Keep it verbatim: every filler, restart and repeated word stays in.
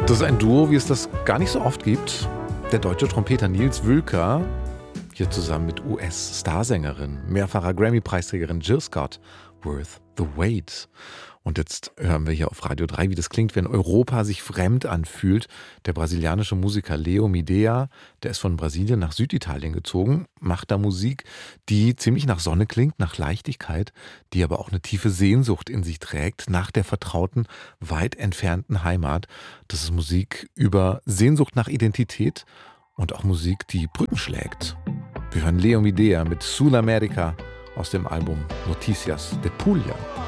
Das ist ein Duo, wie es das gar nicht so oft gibt. Der deutsche Trompeter Nils Wülker, hier zusammen mit U S-Starsängerin, mehrfacher Grammy-Preisträgerin Jill Scott, Worth the Wait. Und jetzt hören wir hier auf Radio drei, wie das klingt, wenn Europa sich fremd anfühlt. Der brasilianische Musiker Leo Midea, der ist von Brasilien nach Süditalien gezogen, macht da Musik, die ziemlich nach Sonne klingt, nach Leichtigkeit, die aber auch eine tiefe Sehnsucht in sich trägt, nach der vertrauten, weit entfernten Heimat. Das ist Musik über Sehnsucht nach Identität und auch Musik, die Brücken schlägt. Wir hören Leo Midea mit Sul America aus dem Album Noticias de Puglia.